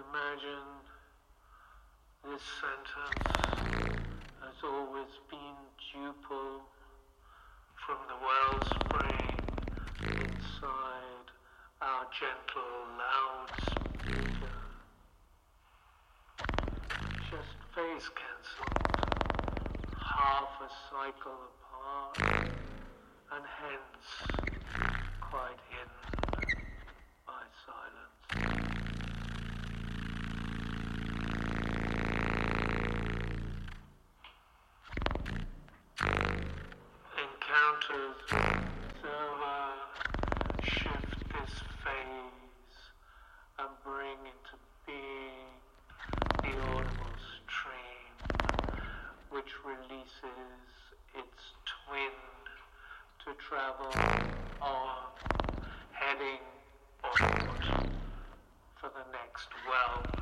imagine this sentence has always been duple from the wellspring inside our gentle loudspeaker. Just phase cancelled, half a cycle apart, and hence quite hidden by silence. Encounters observer shift this phase and bring into being the audible stream, which releases its twin to travel on, heading onward for the next well.